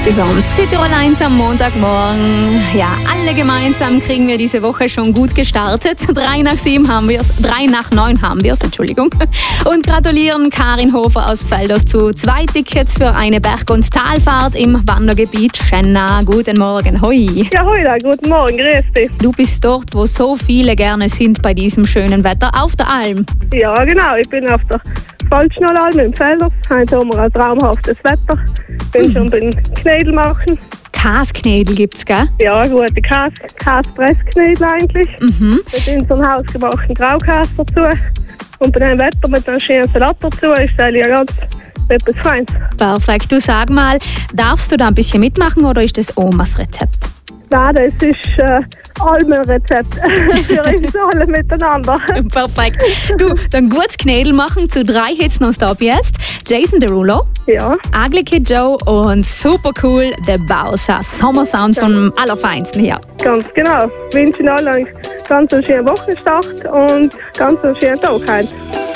Sie hören Südtirol 1 am Montagmorgen. Ja, alle gemeinsam kriegen wir diese Woche schon gut gestartet. 3 nach 9 haben wir es, Entschuldigung. Und gratulieren Karin Hofer aus Pfelders zu 2 Tickets für eine Berg- und Talfahrt im Wandergebiet Schenna. Guten Morgen, hoi. Ja, hoi da, guten Morgen, grüß dich. Du bist dort, wo so viele gerne sind bei diesem schönen Wetter, auf der Alm. Ja, genau, ich bin auf der Waldschnallalm in Pfelders. Heute haben wir ein traumhaftes Wetter. Bin schon beim Knädel machen. Kasknädel gibt's, gell? Ja, gute Kaspressknädel eigentlich. Mit unserem hausgemachten Graukäse dazu. Und bei dem Wetter mit einem schönen Salat dazu ist das ja ganz etwas Feines. Perfekt. Du sag mal, darfst du da ein bisschen mitmachen oder ist das Omas Rezept? Nein, das ist Almenrezept für uns alle miteinander. Perfekt. Du, dann gutes Knädel machen zu 3 Hits nonstop jetzt. Jason Derulo, Ja, Ugly Kid Joe und super cool The Bowser. Sommersound vom Allerfeinsten hier. ganz genau. Ich wünsche Ihnen allen einen ganz schönen Wochenstart und ganz einen schönen Tag heute.